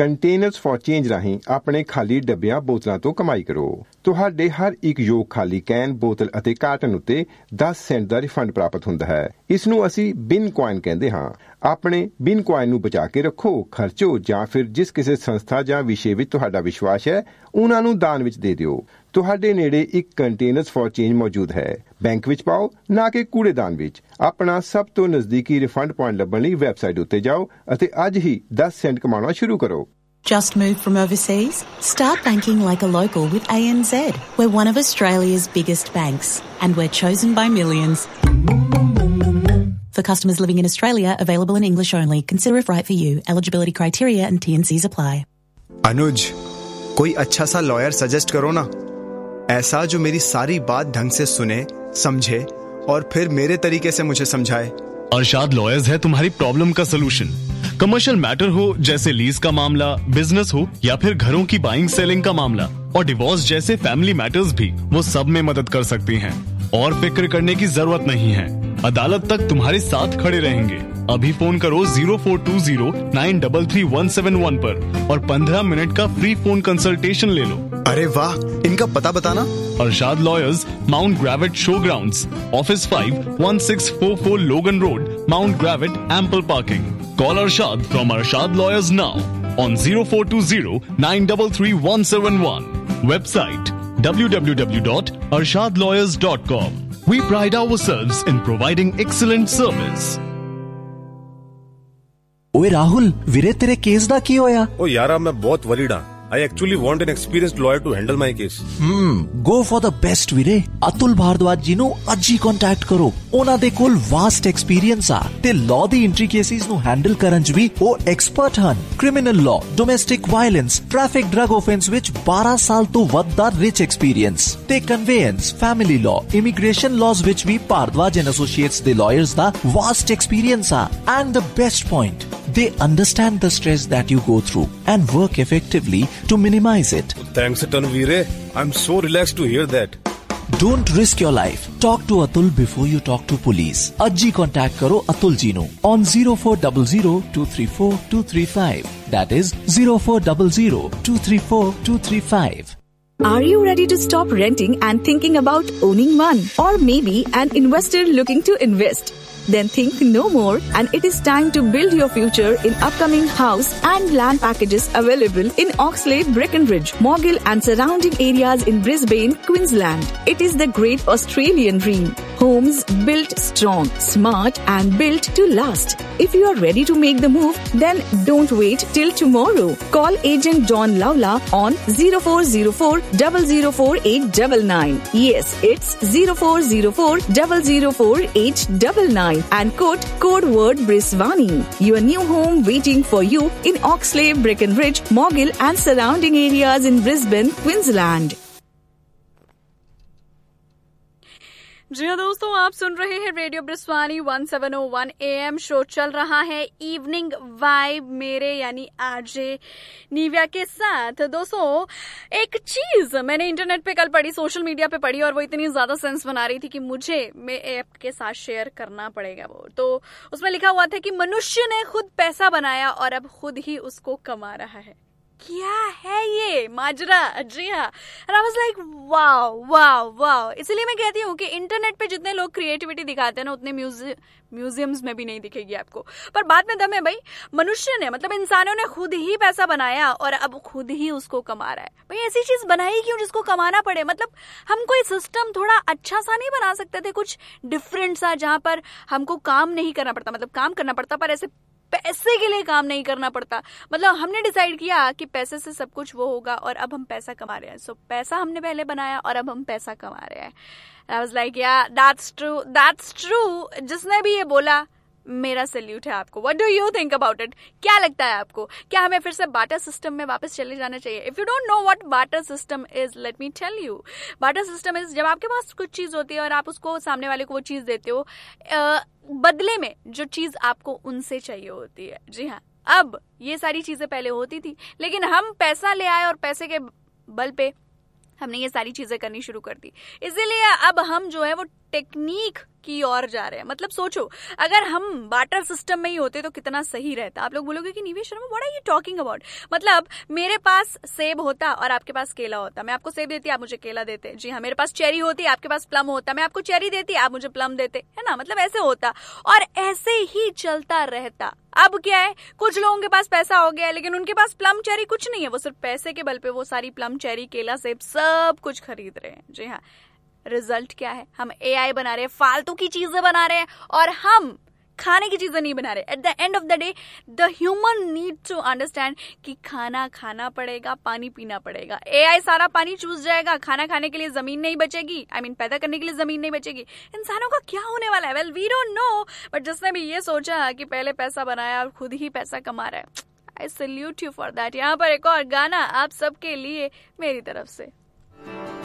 Containers for change ਰਾਹੀਂ ਆਪਣੇ ਖਾਲੀ ਡੱਬਿਆਂ ਬੋਤਲਾਂ ਤੋਂ ਕਮਾਈ ਕਰੋ। ਤੁਹਾਡੇ ਹਰ ਇੱਕ ਯੋਗ ਖਾਲੀ ਕੈਨ, ਬੋਤਲ ਅਤੇ ਕਾਰਟਨ ਉੱਤੇ 10 ਸੈਂਟ ਦਾ ਰਿਫੰਡ ਪ੍ਰਾਪਤ ਹੁੰਦਾ ਹੈ। ਇਸ ਨੂੰ ਅਸੀਂ ਬਿਨ ਕੁਆਇਨ ਕਹਿੰਦੇ ਹਾਂ। ਆਪਣੇ ਬਿਨ ਕੁਆਇਨ ਨੂੰ ਬਚਾ ਕੇ ਰੱਖੋ, ਖਰਚੋ ਜਾਂ ਫਿਰ ਜਿਸ ਕਿਸੇ ਸੰਸਥਾ ਜਾਂ ਵਿਸ਼ੇ ਵਿੱਚ ਤੁਹਾਡਾ ਵਿਸ਼ਵਾਸ ਹੈ ਉਹਨਾਂ ਨੂੰ ਦਾਨ ਵਿੱਚ ਦੇ ਦਿਓ। ਤੁਹਾਡੇ ਨੇੜੇ ਇੱਕ ਕੰਟੇਨਰਸ ਫॉर ਚੇਂਜ ਮੌਜੂਦ ਹੈ। ਬੈਂਕ ਵਿੱਚ ਪਾਓ, ਨਾ ਕਿ ਕੂੜੇਦਾਨ ਵਿੱਚ। ਆਪਣਾ ਸਭ ਤੋਂ ਨਜ਼ਦੀਕੀ ਰਿਫੰਡ ਪੁਆਇੰਟ ਲੱਭਣ ਲਈ ਵੈਬਸਾਈਟ ਉੱਤੇ ਜਾਓ ਅਤੇ ਅੱਜ ਹੀ 10 ਸੈਂਟ ਕਮਾਉਣਾ ਸ਼ੁਰੂ ਕਰੋ। Just moved from overseas? Start banking like a local with ANZ. We're one of Australia's biggest banks and we're chosen by millions. For customers living in Australia, available in English only. Consider if right for you. Eligibility criteria and T&Cs apply. अनुज, कोई अच्छा सा lawyer suggest करो ना, ऐसा जो मेरी सारी बात ढंग से सुने, समझे और फिर मेरे तरीके से मुझे समझाए। अरशाद लॉयर्स है तुम्हारी प्रॉब्लम का सलूशन। कमर्शियल मैटर हो जैसे लीज का मामला, बिजनेस हो या फिर घरों की बाइंग सेलिंग का मामला और डिवोर्स जैसे फैमिली मैटर्स भी, वो सब में मदद कर सकती हैं। और फिक्र करने की जरूरत नहीं है, अदालत तक तुम्हारे साथ खड़े रहेंगे। अभी फोन करो 0420933171 पर और 15 मिनट का फ्री फोन कंसल्टेशन ले लो। अरे वाह, इनका पता बताना। Arshad lawyers, mount ग्रेविट show grounds, office 5, 1644 लोगन road, mount ग्रेविट, ample parking. Call Arshad from Arshad Lawyers now on 0420933171. Website www.arshadlawyers.com. We pride ourselves in providing excellent service. ओए राहुल, वीरे तेरे केस दा की होया? ओ यारा, मैं बहुत वरीड हां। I actually want an experienced lawyer to handle my case. Go for the best ਵੀਰੇ। ਅਤੁਲ ਭਾਰਦਵਾਜ ਜੀ ਨੂੰ ਅੱਜ ਹੀ ਕੰਟੈਕਟ ਕਰੋ। ਉਹਨਾਂ ਦੇ ਕੋਲ ਵਾਸਟ ਐਕਸਪੀਰੀਅੰਸ ਆ ਤੇ ਲਾਅ ਦੀ ਐਂਟਰੀ ਕੇਸਿਸ ਨੂੰ ਹੈਂਡਲ ਕਰਨ 'ਚ ਵੀ ਉਹ ਐਕਸਪਰਟ ਹਨ। Criminal law, domestic violence, traffic drug offence ਵਿੱਚ 12 ਸਾਲ ਤੋਂ ਵੱਧ ਦਾ ਰਿਚ ਐਕਸਪੀਰੀਅੰਸ ਤੇ ਕਨਵੇਅੰਸ, ਫੈਮਿਲੀ ਲਾਅ, ਇਮੀਗ੍ਰੇਸ਼ਨ ਲਾਜ਼ ਵਿੱਚ ਵੀ ਭਾਰਦਵਾਜ ਐਂਡ ਐਸੋਸੀਏਟਸ ਦੇ ਲਾਇਰਸ ਦਾ ਵਾਸਟ ਐਕਸਪੀਰੀਅੰਸ ਆ। And the best point, they understand the stress that you go through and work effectively to minimize it. Thanks a ton, Veere. I'm so relaxed to hear that. Don't risk your life. Talk to Atul before you talk to police. Ajji contact karo Atul ji nu on 0400234235. That is 0400234235. Are you ready to stop renting and thinking about owning one? Or maybe an investor looking to invest? Then think no more, and it is time to build your future in upcoming house and land packages available in Oxlade, Breckenridge, Morgill and surrounding areas in Brisbane, Queensland. It is the great Australian dream. Homes built strong, smart and built to last. If you are ready to make the move, then don't wait till tomorrow. Call agent John Lawla on 0404-004-899. Yes, it's 0404-004-899. And quote code word Brisbane. Your new home waiting for you in Oxlade, Breckenridge, Morgill and surrounding areas in Brisbane, Queensland. जी हाँ दोस्तों, आप सुन रहे हैं radio ब्रिस्वानी 1701 AM। Show चल रहा है evening vibe मेरे यानी आरजे निव्या के साथ। दोस्तों, एक चीज मैंने इंटरनेट पे कल पढ़ी, सोशल मीडिया पे पढ़ी, और वो इतनी ज्यादा सेंस बना रही थी कि मुझे मैं ऐप के साथ शेयर करना पड़ेगा। वो तो उसमें लिखा हुआ था कि मनुष्य ने खुद पैसा बनाया और अब खुद ही उसको कमा रहा है। क्या है ये माजरा? जी हाँ, and I was like, wow. इसलिए मैं कहती हूँ कि इंटरनेट पे जितने लोग क्रिएटिविटी दिखाते हैं ना, उतने म्यूजियम्स में भी नहीं दिखेगी आपको। पर बात में दम है भाई, मनुष्य ने मतलब इंसानों ने खुद ही पैसा बनाया और अब खुद ही उसको कमा रहा है। भाई ऐसी चीज बनाई क्यों जिसको कमाना पड़े? मतलब हम कोई सिस्टम थोड़ा अच्छा सा नहीं बना सकते थे, कुछ डिफरेंट सा, जहां पर हमको काम नहीं करना पड़ता, मतलब काम करना पड़ता पर ऐसे पैसे के लिए काम नहीं करना पड़ता। मतलब हमने डिसाइड किया कि पैसे से सब कुछ वो होगा और अब हम पैसा कमा रहे हैं। सो पैसा हमने पहले बनाया और अब हम पैसा कमा रहे हैं। आई वाज लाइक, या दैट्स ट्रू। जिसने भी ये बोला, मेरा सैल्यूट है आपको। What do you think about it? क्या लगता है आपको? क्या हमें फिर से बार्टर सिस्टम में वापस चले जाना चाहिए? If you don't know what barter system is, let me tell you. Barter system is जब आपके पास कुछ चीज होती है और आप उसको सामने वाले को वो चीज देते हो, बदले में जो चीज आपको उनसे चाहिए होती है। जी हाँ, अब ये सारी चीजें पहले होती थी, लेकिन हम पैसा ले आए और पैसे के बल पे हमने ये सारी चीजें करनी शुरू कर दी। इसीलिए अब हम जो है वो टेक्निक की ओर जा रहे हैं। मतलब सोचो, अगर हम बार्टर सिस्टम में ही होते तो कितना सही रहता। आप लोग बोलोगे कि निवेश Sharma what are you talking about, मतलब मेरे पास सेब होता और आपके पास केला होता, मैं आपको सेब देती, आप मुझे केला देते। जी हाँ, मेरे पास चेरी होती, आपके पास प्लम होता, मैं आपको चेरी देती, आप मुझे प्लम देते, है ना। मतलब ऐसे होता और ऐसे ही चलता रहता। अब क्या है, कुछ लोगों के पास पैसा हो गया लेकिन उनके पास प्लम चेरी कुछ नहीं है, वो सिर्फ पैसे के बल पे वो सारी प्लम चेरी केला सेब सब कुछ खरीद रहे हैं। जी हाँ, रिजल्ट क्या है, हम एआई बना रहे हैं, फालतू की चीजें बना रहे हैं और हम खाने की चीजें नहीं बना रहे। At the end of the day the human need to understand कि खाना खाना पड़ेगा, पानी पीना पड़ेगा। एआई सारा पानी चूस जाएगा, खाना खाने के लिए जमीन नहीं बचेगी, पैदा करने के लिए जमीन नहीं बचेगी। इंसानों का क्या होने वाला है, well we don't know, but जिसने भी ये सोचा कि पहले पैसा बनाया और खुद ही पैसा कमा रहा है, आई सैल्यूट यू फॉर दैट। यहाँ पर एक और गाना आप सबके लिए मेरी तरफ से।